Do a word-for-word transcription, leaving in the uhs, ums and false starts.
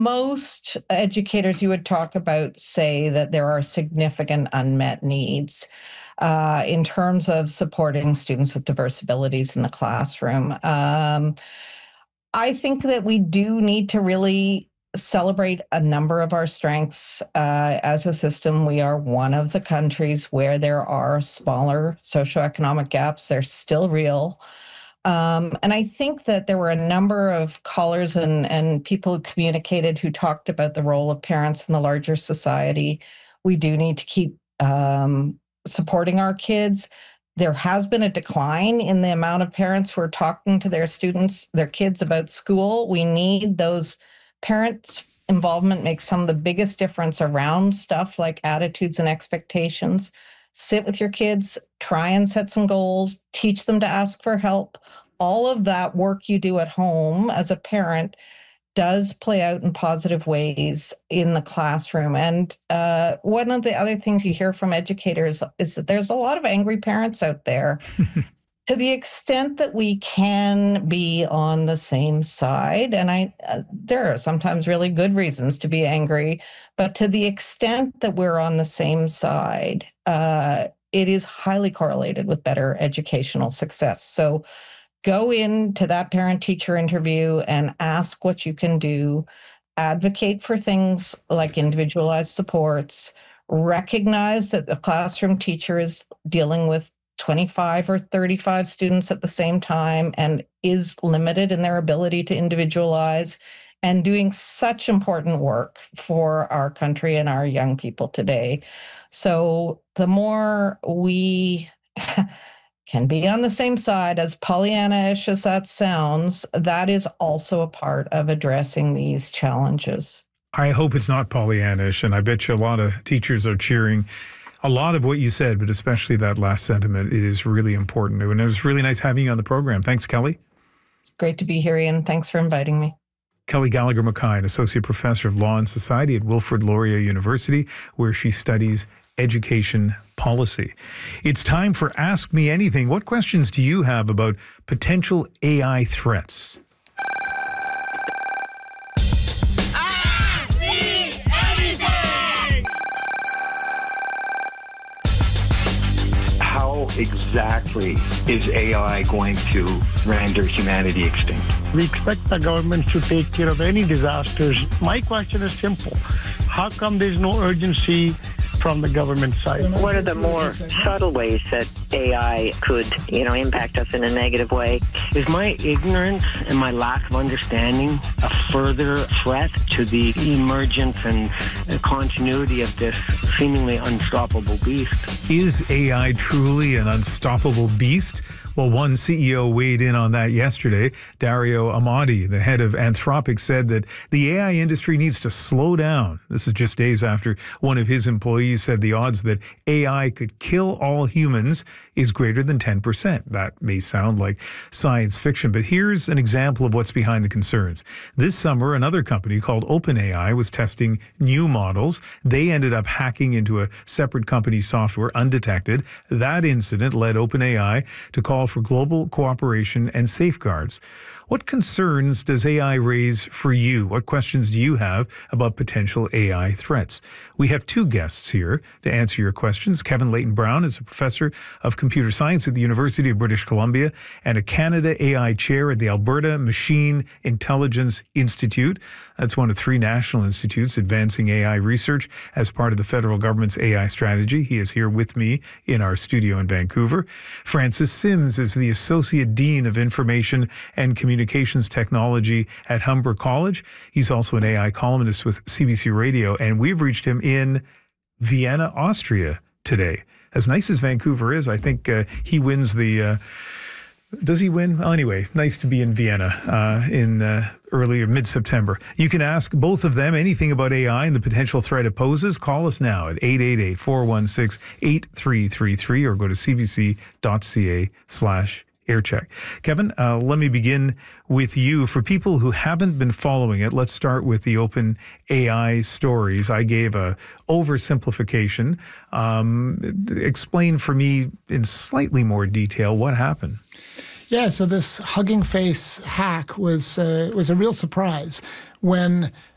Most educators you would talk about say that there are significant unmet needs uh, in terms of supporting students with diverse abilities in the classroom. Um, I think that we do need to really celebrate a number of our strengths. Uh, as a system, we are one of the countries where there are smaller socioeconomic gaps. They're still real. Um, and I think that there were a number of callers and, and people who communicated who talked about the role of parents in the larger society. We do need to keep um, supporting our kids. There has been a decline in the amount of parents who are talking to their students, their kids about school. We need those parents' involvement makes some of the biggest difference around stuff like attitudes and expectations. Sit with your kids, try and set some goals, teach them to ask for help. All of that work you do at home as a parent does play out in positive ways in the classroom. And uh, one of the other things you hear from educators is that there's a lot of angry parents out there. To the extent that we can be on the same side, and I, uh, there are sometimes really good reasons to be angry, but to the extent that we're on the same side, uh, it is highly correlated with better educational success. So go into that parent-teacher interview and ask what you can do, advocate for things like individualized supports, recognize that the classroom teacher is dealing with twenty-five or thirty-five students at the same time and is limited in their ability to individualize, and doing such important work for our country and our young people today. So the more we can be on the same side, as Pollyanna-ish as that sounds, that is also a part of addressing these challenges. I hope it's not Pollyanna-ish, and I bet you a lot of teachers are cheering a lot of what you said, but especially that last sentiment. It is really important. And it was really nice having you on the program. Thanks, Kelly. It's great to be here, Ian. Thanks for inviting me. Kelly Gallagher Mackay, an Associate Professor of Law and Society at Wilfrid Laurier University, where she studies education policy. It's time for Ask Me Anything. What questions do you have about potential A I threats? How exactly is A I going to render humanity extinct? We expect the government to take care of any disasters. My question is simple. How come there's no urgency from the government side? What are the more subtle ways that A I could, you know, impact us in a negative way? Is my ignorance and my lack of understanding a further threat to the emergence and continuity of this seemingly unstoppable beast? Is A I truly an unstoppable beast? Well, one C E O weighed in on that yesterday. Dario Amati, the head of Anthropic, said that the A I industry needs to slow down. This is just days after one of his employees said the odds that A I could kill all humans is greater than ten percent. That may sound like science fiction, but here's an example of what's behind the concerns. This summer, another company called OpenAI was testing new models. They ended up hacking into a separate company's software undetected. That incident led OpenAI to call for global cooperation and safeguards. What concerns does A I raise for you? What questions do you have about potential A I threats? We have two guests here to answer your questions. Kevin Leighton Brown is a professor of computer science at the University of British Columbia and a Canada A I chair at the Alberta Machine Intelligence Institute. That's one of three national institutes advancing A I research as part of the federal government's A I strategy. He is here with me in our studio in Vancouver. Francis Sims is the Associate Dean of Information and Communications Technology at Humber College. He's also an A I columnist with C B C Radio, and we've reached him in Vienna, Austria today. As nice as Vancouver is, I think uh, he wins the... Uh, does he win? Well, anyway, nice to be in Vienna uh, in uh, early or mid-September. You can ask both of them anything about A I and the potential threat it poses. Call us now at eight eight eight, four one six, eight three three three or go to cbc.ca slash aircheck. Kevin, uh, let me begin with you. For people who haven't been following it, let's start with the Open A I stories. I gave a oversimplification. Um, explain for me in slightly more detail what happened. Yeah, so this Hugging Face hack was uh, was a real surprise when